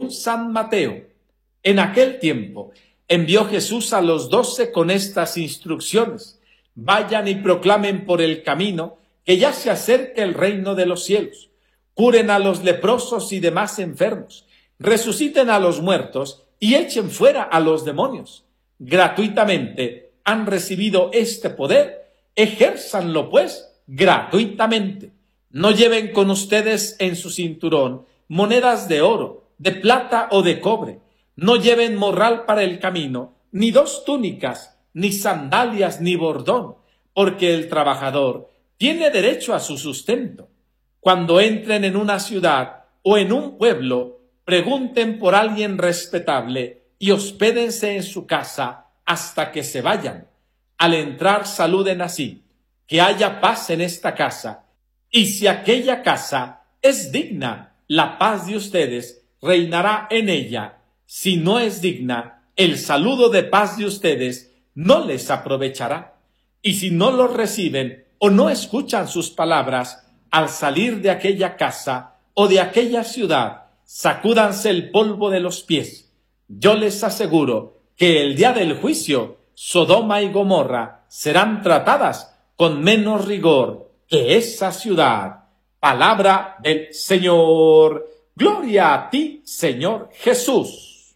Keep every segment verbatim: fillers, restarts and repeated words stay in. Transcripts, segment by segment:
según San Mateo. En aquel tiempo envió Jesús a los doce con estas instrucciones: vayan y proclamen por el camino que ya se acerca el reino de los cielos. Curen a los leprosos y demás enfermos, resuciten a los muertos y echen fuera a los demonios. Gratuitamente han recibido este poder, ejérzanlo pues gratuitamente. No lleven con ustedes en su cinturón monedas de oro, de plata o de cobre. No lleven morral para el camino, ni dos túnicas, ni sandalias, ni bordón, porque el trabajador tiene derecho a su sustento. Cuando entren en una ciudad o en un pueblo, pregunten por alguien respetable y hospédense en su casa hasta que se vayan. Al entrar saluden así: que haya paz en esta casa. Y si aquella casa es digna, la paz de ustedes reinará en ella. Si no es digna, el saludo de paz de ustedes no les aprovechará. Y si no los reciben o no escuchan sus palabras, al salir de aquella casa o de aquella ciudad, sacúdanse el polvo de los pies. Yo les aseguro que el día del juicio, Sodoma y Gomorra serán tratadas con menos rigor que esa ciudad. Palabra del Señor. Gloria a ti, Señor Jesús.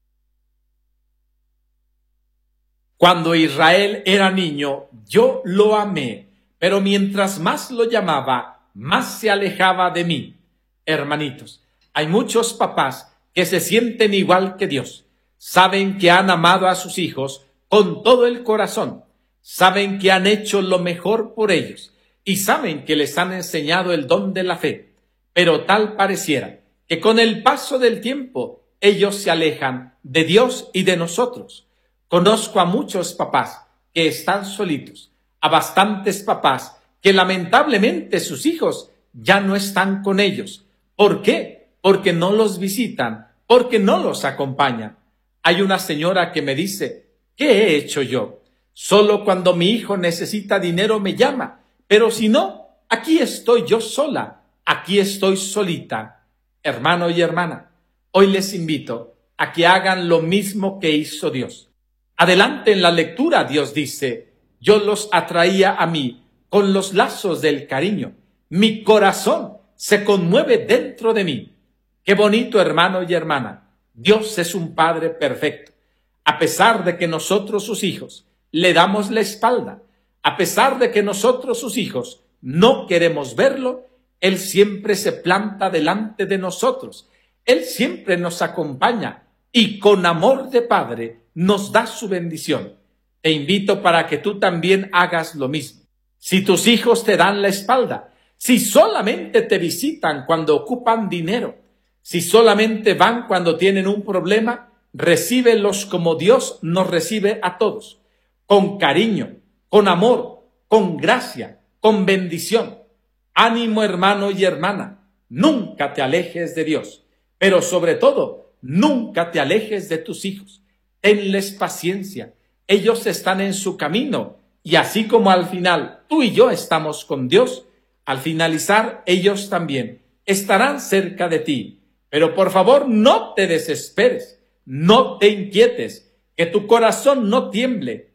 Cuando Israel era niño, yo lo amé, pero mientras más lo llamaba, más se alejaba de mí. Hermanitos, hay muchos papás que se sienten igual que Dios. Saben que han amado a sus hijos con todo el corazón. Saben que han hecho lo mejor por ellos y saben que les han enseñado el don de la fe. Pero tal pareciera que con el paso del tiempo ellos se alejan de Dios y de nosotros. Conozco a muchos papás que están solitos, a bastantes papás que lamentablemente sus hijos ya no están con ellos. ¿Por qué? Porque no los visitan, porque no los acompañan. Hay una señora que me dice: ¿qué he hecho yo? Solo cuando mi hijo necesita dinero me llama, pero si no, aquí estoy yo sola, aquí estoy solita. Hermano y hermana, hoy les invito a que hagan lo mismo que hizo Dios. Adelante en la lectura Dios dice: yo los atraía a mí con los lazos del cariño. Mi corazón se conmueve dentro de mí. Qué bonito, hermano y hermana. Dios es un Padre perfecto. A pesar de que nosotros, sus hijos, le damos la espalda, a pesar de que nosotros, sus hijos, no queremos verlo, Él siempre se planta delante de nosotros. Él siempre nos acompaña y con amor de Padre nos da su bendición. Te invito para que tú también hagas lo mismo. Si tus hijos te dan la espalda, si solamente te visitan cuando ocupan dinero, si solamente van cuando tienen un problema, recíbelos como Dios nos recibe a todos, con cariño, con amor, con gracia, con bendición. Ánimo, hermano y hermana, nunca te alejes de Dios, pero sobre todo, nunca te alejes de tus hijos. Tenles paciencia, ellos están en su camino. Y así como al final tú y yo estamos con Dios, al finalizar ellos también estarán cerca de ti. Pero por favor no te desesperes, no te inquietes, que tu corazón no tiemble,